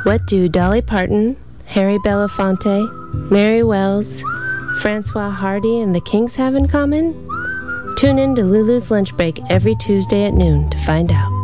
What do Dolly Parton, Harry Belafonte, Mary Wells, Francois Hardy, and the Kings have in common? Tune in to Lulu's Lunch Break every Tuesday at noon to find out.